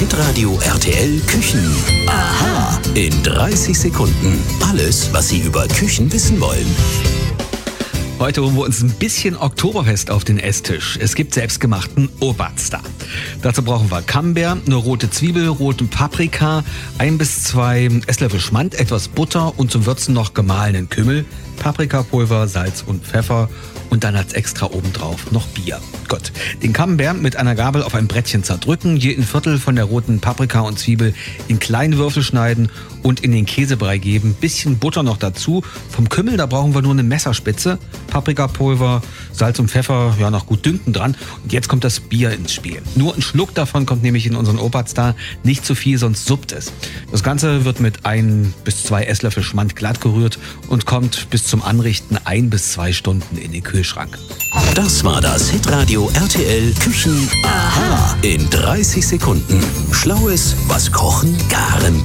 Hitradio RTL Küchen. Aha. In 30 Sekunden. Alles, was Sie über Küchen wissen wollen. Heute holen wir uns ein bisschen Oktoberfest auf den Esstisch. Es gibt selbstgemachten Oberster. Dazu brauchen wir Camembert, eine rote Zwiebel, roten Paprika, 1 bis 2 Esslöffel Schmand, etwas Butter und zum Würzen noch gemahlenen Kümmel, Paprikapulver, Salz und Pfeffer und dann als extra obendrauf noch Bier. Gut, den Camembert mit einer Gabel auf ein Brettchen zerdrücken, je ein Viertel von der roten Paprika und Zwiebel in kleine Würfel schneiden und in den Käsebrei geben. Bisschen Butter noch dazu. Vom Kümmel, da brauchen wir nur eine Messerspitze. Paprikapulver, Salz und Pfeffer, ja, noch gut dünken dran. Und jetzt kommt das Bier ins Spiel. Nur ein Schluck davon kommt nämlich in unseren Oberster, nicht zu viel, sonst suppt es. Das Ganze wird mit 1 bis 2 Esslöffel Schmand glatt gerührt und kommt bis zum Anrichten 1 bis 2 Stunden in den Kühlschrank. Das war das Hitradio RTL Küchen. Aha. In 30 Sekunden. Schlaues, was Kochen, Garen